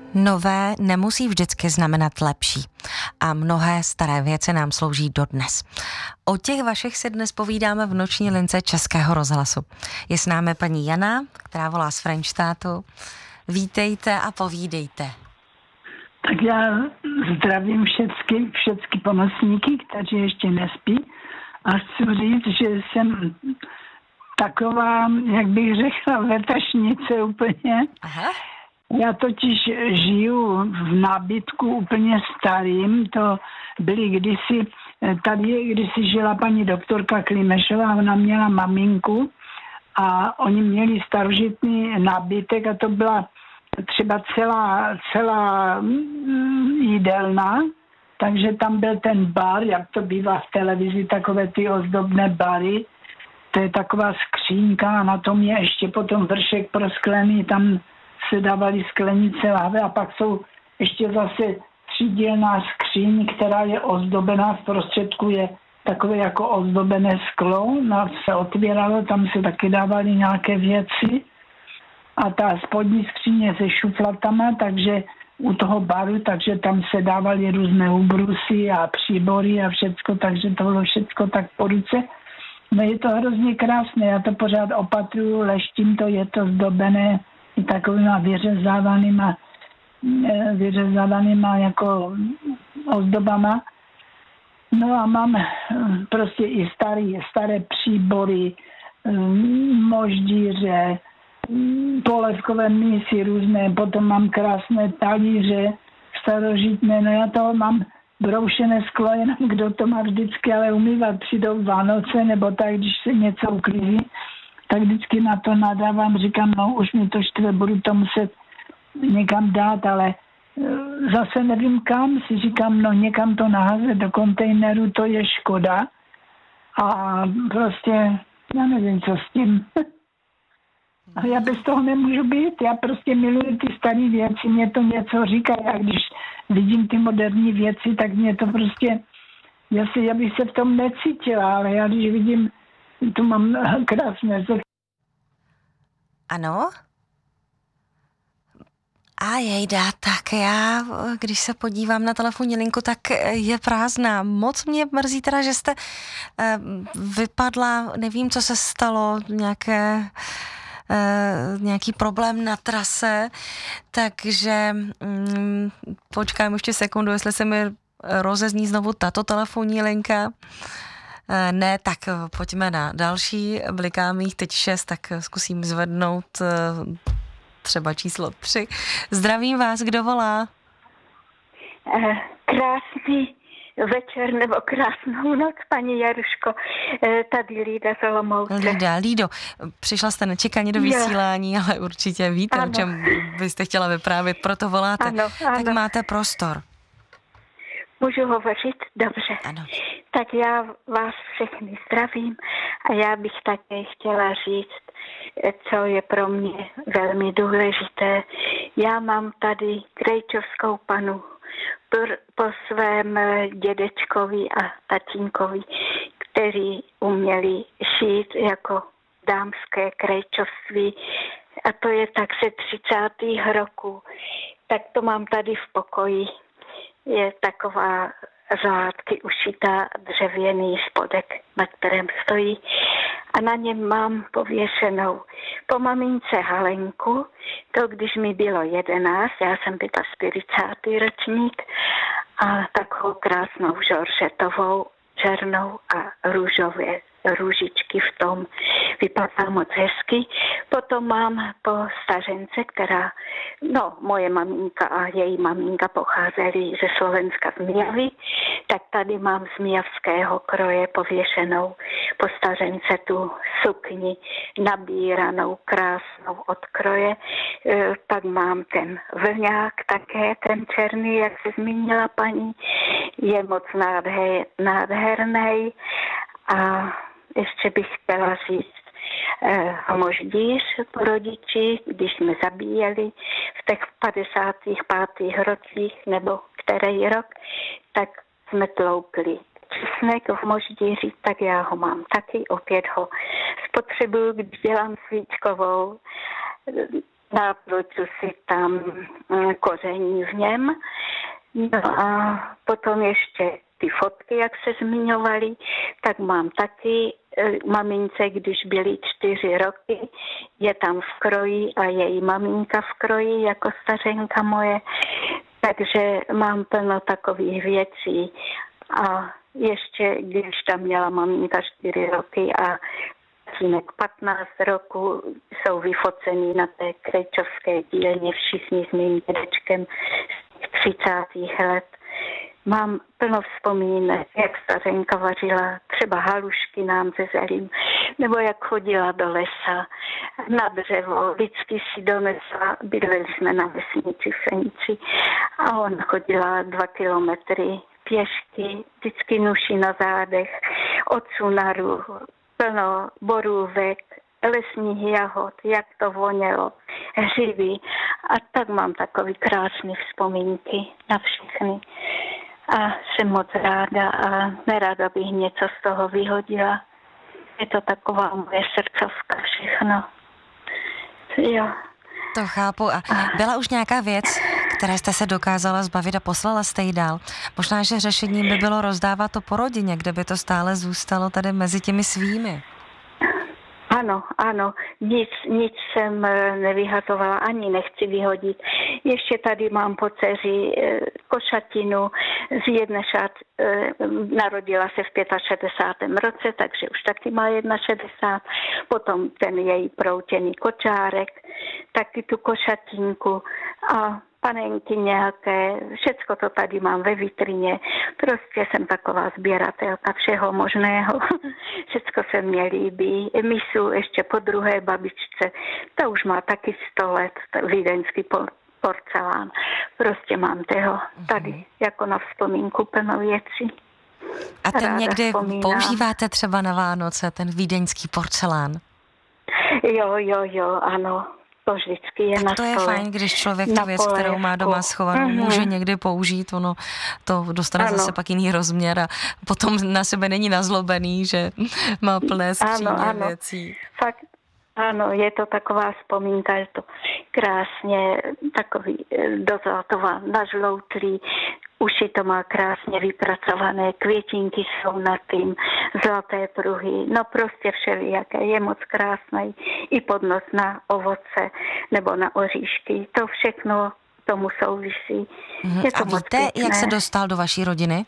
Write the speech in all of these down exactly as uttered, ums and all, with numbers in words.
Nové nemusí vždycky znamenat lepší a mnohé staré věci nám slouží dodnes. O těch vašich si dnes povídáme v noční lince Českého rozhlasu. Je s námi paní Jana, která volá z Frenštátu. Vítejte a povídejte. Tak já zdravím všechny, všechny pomocníky, kteří ještě nespí, a chci říct, že jsem taková, jak bych řekla, vetašnice úplně. Aha. Já totiž žiju v nábytku úplně starým, to byly kdysi, tady kdysi žila paní doktorka Klimešová, ona měla maminku a oni měli starožitný nábytek a to byla třeba celá, celá jídelna, takže tam byl ten bar, jak to bývá v televizi, takové ty ozdobné bary, to je taková skřínka a na tom je ještě potom vršek prosklený, tam se dávaly sklenice lahve a pak jsou ještě zase třídílná skříň, která je ozdobená, v prostředku je takové jako ozdobené sklo, no, se otvíralo, tam se taky dávaly nějaké věci a ta spodní skříně se šuflatama, takže u toho baru, takže tam se dávaly různé ubrusy a příbory a všecko, takže to bylo všecko tak po ruce. No je to hrozně krásné, já to pořád opatruju, leštím to, je to zdobené i takovýma vyřezávanýma, vyřezávanýma jako ozdobama. No a mám prostě i starý, staré příbory, moždíře, polevkové mísy různé, potom mám krásné talíře starožitné, no já toho mám broušené sklo, jenom kdo to má vždycky ale umývat, přijdou Vánoce nebo tak, když se něco uklízí, tak vždycky na to nadávám, říkám, no už mi to štve, budu to muset někam dát, ale zase nevím kam, si říkám, no někam to naházet do kontejneru, to je škoda a prostě já nevím, co s tím. A já bez toho nemůžu být, já prostě miluji ty staré věci, mě to něco říká, já když vidím ty moderní věci, tak mě to prostě, já, si, já bych se v tom necítila, ale já když vidím, tu mám krásné. Ano? A jejda, tak já, když se podívám na telefonní linku, tak je prázdná. Moc mě mrzí teda, že jste vypadla, nevím, co se stalo, nějaké... Uh, nějaký problém na trase, takže um, počkám ještě sekundu, jestli se mi rozezní znovu tato telefonní linka. Uh, ne, tak pojďme na další, blikám jich teď šest, tak zkusím zvednout uh, třeba číslo tři. Zdravím vás, kdo volá? Uh, krásný večer nebo krásnou noc, paní Jaruško. Tady Lída z Olomouce. Lída, Lído, přišla jste nečekaně do vysílání, jo. Ale určitě víte, ano. O čem byste chtěla vyprávět, proto voláte. Ano, ano. Tak máte prostor. Můžu hovořit? Dobře. Ano. Tak já vás všechny zdravím a já bych také chtěla říct, co je pro mě velmi důležité. Já mám tady Krejčovskou panu po svém dědečkovi a tatínkovi, kteří uměli šít jako dámské krejčovství. A to je tak ze třicátých roků. Tak to mám tady v pokoji. Je taková řádky ušitá dřevěný spodek, na kterém stojí. A na něm mám pověšenou po mamince Halenku, to když mi bylo jedenáct, já jsem byla čtyřicátý ročník, a takovou krásnou žoržetovou, černou a růžové růžičky v tom. Vypadá moc hezky. Potom mám po stařence, která, no moje maminka a její maminka pocházely ze Slovenska z Mijavy, tak tady mám z mijavského kroje pověšenou po stařence tu sukni nabíranou, krásnou od kroje. E, pak mám ten vlňák také, ten černý, jak se zmínila paní, je moc nádher, nádherný. A ještě bych chtěla říct eh, moždíř po rodiči, když jsme zabíjeli v těch padesátých pátých rocích, nebo který rok, tak jsme tloukli česnek v moždíři, tak já ho mám taky, opět ho spotřebuju, když dělám svíčkovou. Nápluču si tam koření v něm. No a potom ještě ty fotky, jak se zmiňovaly, tak mám taky mamince, když byly čtyři roky, je tam v kroji a její maminka v kroji jako stařenka moje, takže mám plno takových věcí. A ještě, když tam měla maminka čtyři roky a synek patnáct roku, jsou vyfocený na té krejčovské dílně všichni s mým dědečkem z třicátých let. Mám plno vzpomínek, jak stařenka vařila třeba halušky nám ze zelím, nebo jak chodila do lesa na dřevo, vždycky si donesla, bydleli jsme na vesnici v Senici a ona chodila dva kilometry pěšky, vždycky nuši na zádech, od sunaru, plno borůvek, lesních jahod, jak to vonělo, hřivy. A tak mám takový krásný vzpomínky na všechny. A jsem moc ráda a nerada bych něco z toho vyhodila. Je to taková moje srdcovka všechno. Jo. To chápu. A byla už nějaká věc, které jste se dokázala zbavit a poslala jste ji dál? Možná, že řešením by bylo rozdávat to po rodině, kde by to stále zůstalo tady mezi těmi svými. Ano, ano, nic, nic jsem nevyhazovala, ani nechci vyhodit. Ještě tady mám po dceři košatinu z jedné šat, narodila se v šedesátém pátém roce, takže už taky má šedesát jedna. Potom ten její proutěný kočárek, taky tu košatinku a panenky nějaké, všecko to tady mám ve vitrině. Prostě jsem taková sběratelka všeho možného. Všecko se mě líbí. Misu ještě po druhé babičce, ta už má taky sto let, vídeňský porcelán. Prostě mám toho tady jako na vzpomínku plno věcí. A ten Ráda někdy vzpomínám. používáte třeba na Vánoce, ten vídeňský porcelán? Jo, jo, jo, ano. To vždycky je tak na to je stole. fajn, když člověk tu věc, polévku. kterou má doma schovanou, mm-hmm. může někdy použít, ono to dostane ano. zase pak jiný rozměr a potom na sebe není nazlobený, že má plné skříně ano, ano. věcí. Fakt, ano, je to taková vzpomínka, je to krásně takový dozlatová, nažloutlý, uši to má krásně vypracované, květinky jsou na tím, zlaté pruhy, no prostě všelijaké, je moc krásný i podnos na ovoce nebo na oříšky, to všechno tomu souvisí. Mm, je to a moc víte, pěkné. jak se dostal do vaší rodiny?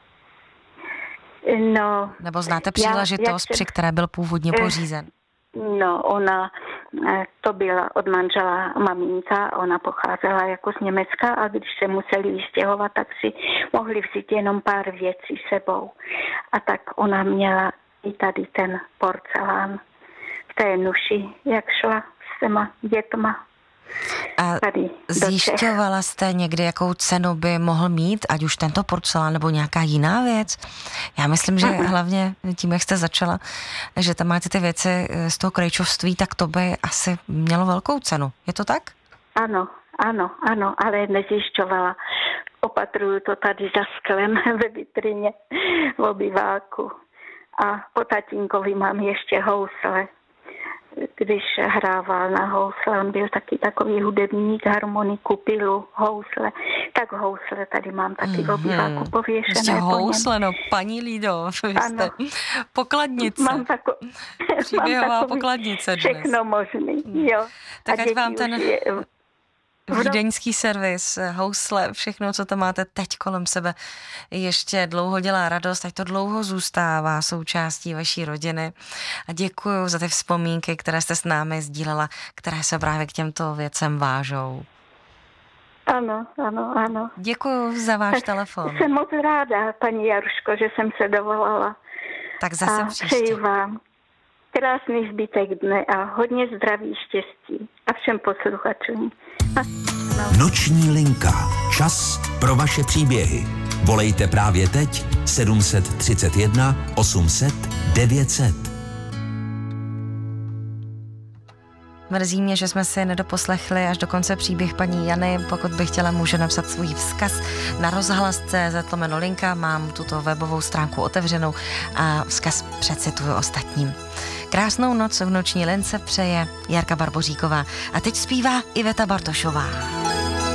No, nebo znáte příležitost, já, při které byl původně pořízen? No, ona, to byla od manžela maminka, ona pocházela jako z Německa a když se museli vystěhovat, tak si mohli vzít jenom pár věcí sebou. A tak ona měla i tady ten porcelán v té nuši, jak šla s těma dětma. A zjišťovala jste někdy, jakou cenu by mohl mít, ať už tento porcelán nebo nějaká jiná věc? Já myslím, že uh-huh. hlavně tím, jak jste začala, že tam máte ty věci z toho krejčovství, tak to by asi mělo velkou cenu. Je to tak? Ano, ano, ano, ale nezjišťovala. Opatruju to tady za sklem ve vitrině v obyváku. A po tatínkovi mám ještě housle. Když hrával na housle, on byl taky takový hudebník, harmoniku, pilu, housle, tak housle tady mám taky v obyváku pověšené. Housle, no paní Lído, vy jste pokladnice. Mám, tako, příběhová mám pokladnice dnes. Všechno možný, jo. Tak a ať vám ten je, vídeňský servis, housle, všechno, co tam máte teď kolem sebe, ještě dlouho dělá radost, ať to dlouho zůstává součástí vaší rodiny. A děkuju za ty vzpomínky, které jste s námi sdílela, které se právě k těmto věcem vážou. Ano, ano, ano. Děkuju za váš tak telefon. Jsem moc ráda, paní Jaruško, že jsem se dovolala. Tak zase a příště. Přeji vám krásný zbytek dne a hodně zdraví, štěstí a všem posluchačům. No. Noční linka. Čas pro vaše příběhy. Volejte právě teď sedm tři jedna osm set devět set. Mrzí mě, že jsme si nedoposlechli až do konce příběh paní Jany. Pokud by chtěla, může napsat svůj vzkaz na rozhlas tečka cé zet lomeno linka. Mám tuto webovou stránku otevřenou a vzkaz přecituju ostatním. Krásnou noc v noční lence přeje Jarka Barboříková. A teď zpívá Iveta Bartošová.